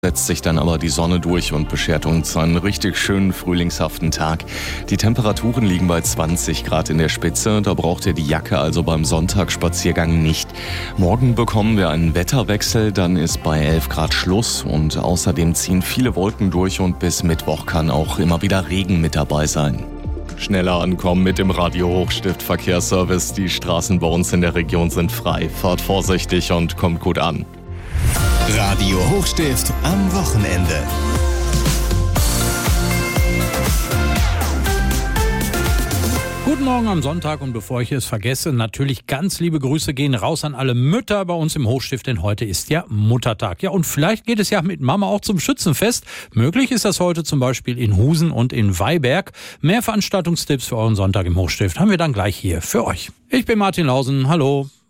setzt sich dann aber die Sonne durch und beschert uns einen richtig schönen frühlingshaften Tag. Die Temperaturen liegen bei 20 Grad in der Spitze, da braucht ihr die Jacke also beim Sonntagsspaziergang nicht. Morgen bekommen wir einen Wetterwechsel, dann ist bei 11 Grad Schluss und außerdem ziehen viele Wolken durch und bis Mittwoch kann auch immer wieder Regen mit dabei sein. Schneller ankommen mit dem Radio Hochstift Verkehrsservice. Die Straßen bei uns in der Region sind frei. Fahrt vorsichtig und kommt gut an. Radio Hochstift am Wochenende. Guten Morgen am Sonntag und bevor ich es vergesse, natürlich ganz liebe Grüße gehen raus an alle Mütter bei uns im Hochstift, denn heute ist ja Muttertag. Ja, und vielleicht geht es ja mit Mama auch zum Schützenfest. Möglich ist das heute zum Beispiel in Husen und in Weiberg. Mehr Veranstaltungstipps für euren Sonntag im Hochstift haben wir dann gleich hier für euch. Ich bin Martin Lausen, hallo.